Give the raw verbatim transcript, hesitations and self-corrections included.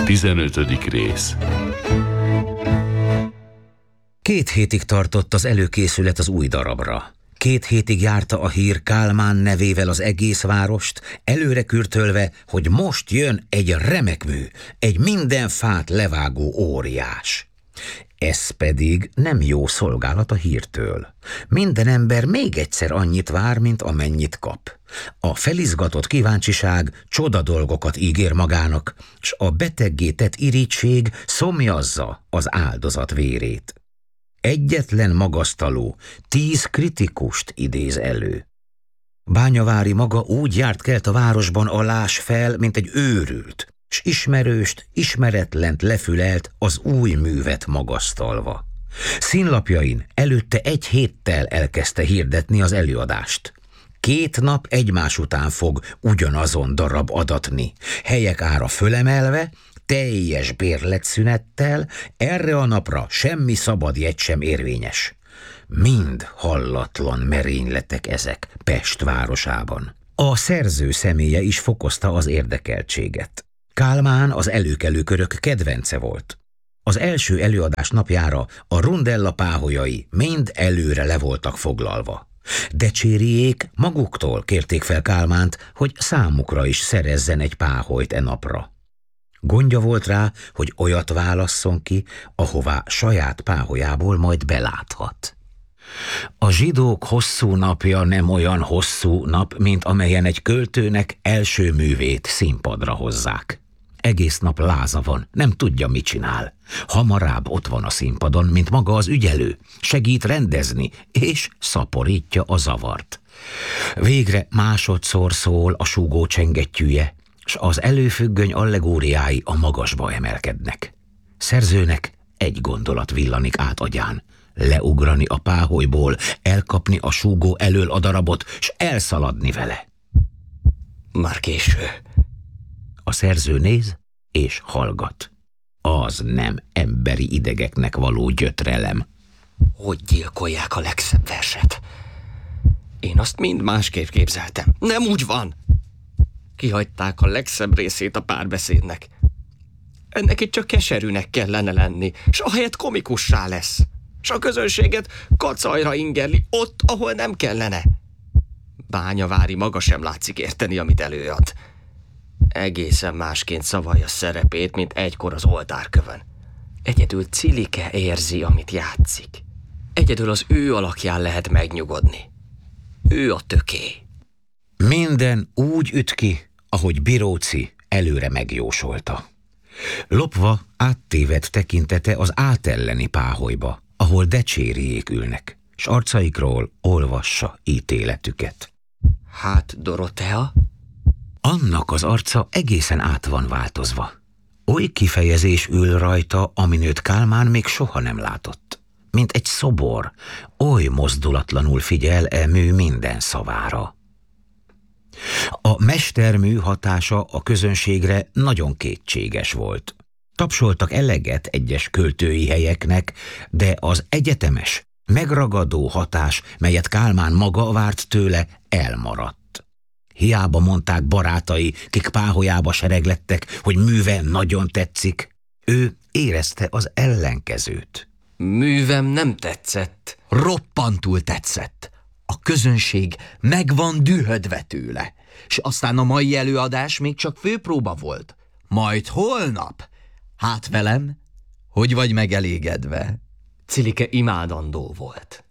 Tizenötödik rész. Két hétig tartott az előkészület az új darabra. Két hétig járta a hír Kálmán nevével az egész várost, előre kürtölve, hogy most jön egy remek mű, egy minden fát levágó óriás. Ez pedig nem jó szolgálat a hírtől. Minden ember még egyszer annyit vár, mint amennyit kap. A felizgatott kíváncsiság csoda dolgokat ígér magának, s a beteggé tett irigység szomjazza az áldozat vérét. Egyetlen magasztaló, tíz kritikust idéz elő. Bányavári maga úgy járt kelt a városban a lás fel, mint egy őrült, s ismerőst, ismeretlent lefülelt az új művet magasztalva. Színlapjain előtte egy héttel elkezdte hirdetni az előadást. Két nap egymás után fog ugyanazon darab adatni, helyek ára fölemelve, teljes bérletszünettel, erre a napra semmi szabad jegy sem érvényes. Mind hallatlan merényletek ezek Pest városában. A szerző személye is fokozta az érdekeltséget. Kálmán az előkelő körök kedvence volt. Az első előadás napjára a rundella páholyai mind előre le voltak foglalva. Decsériék maguktól kérték fel Kálmánt, hogy számukra is szerezzen egy páholyt e napra. Gondja volt rá, hogy olyat válasszon ki, ahová saját páholyából majd beláthat. A zsidók hosszú napja nem olyan hosszú nap, mint amelyen egy költőnek első művét színpadra hozzák. Egész nap láza van, nem tudja, mit csinál. Hamarabb ott van a színpadon, mint maga az ügyelő, segít rendezni, és szaporítja a zavart. Végre másodszor szól a súgó csengettyűje, s az előfüggöny allegóriái a magasba emelkednek. Szerzőnek egy gondolat villanik át agyán: leugrani a páholyból, elkapni a súgó elől a darabot, s elszaladni vele. Már késő. A szerző néz és hallgat. Az nem emberi idegeknek való gyötrelem. Hogy gyilkolják a legszebb verset? Én azt mind másképp képzeltem. Nem úgy van. Kihagyták a legszebb részét a párbeszédnek. Ennek itt csak keserűnek kellene lenni, s ahelyett komikussá lesz. S a közönséget kacajra ingerli ott, ahol nem kellene. Bányavári maga sem látszik érteni, amit előad. Egészen másként szavalja szerepét, mint egykor az oltárkövön. Egyedül Cilike érzi, amit játszik. Egyedül az ő alakján lehet megnyugodni. Ő a töké. Minden úgy üt ki, ahogy Biróci előre megjósolta. Lopva áttévedt tekintete az átelleni páholyba, ahol decsériék ülnek, s arcaikról olvassa ítéletüket. Hát, Dorotea? Annak az arca egészen át van változva. Oly kifejezés ül rajta, aminőt Kálmán még soha nem látott. Mint egy szobor, oly mozdulatlanul figyel e mű minden szavára. A mestermű hatása a közönségre nagyon kétséges volt. Tapsoltak eleget egyes költői helyeknek, de az egyetemes, megragadó hatás, melyet Kálmán maga várt tőle, elmaradt. Hiába mondták barátai, kik páholyába sereglettek, hogy műve nagyon tetszik. Ő érezte az ellenkezőt. Művem nem tetszett. Roppantul tetszett. A közönség meg van dühödve tőle. És aztán a mai előadás még csak főpróba volt. Majd holnap? Hát velem? Hogy vagy megelégedve? Cilike imádandó volt.